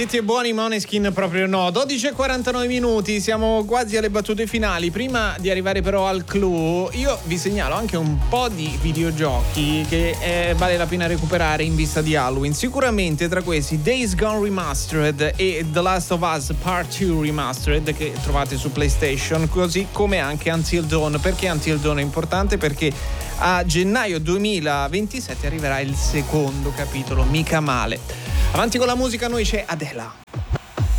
Zitti e buoni, Måneskin proprio no. 12:49 minuti, siamo quasi alle battute finali. Prima di arrivare però al clou, io vi segnalo anche un po' di videogiochi che vale la pena recuperare in vista di Halloween. Sicuramente tra questi Days Gone Remastered e The Last of Us Part 2 Remastered, che trovate su PlayStation, così come anche Until Dawn. Perché Until Dawn è importante? Perché a gennaio 2027 arriverà il secondo capitolo, mica male. Avanti con la musica, noi c'è Adela.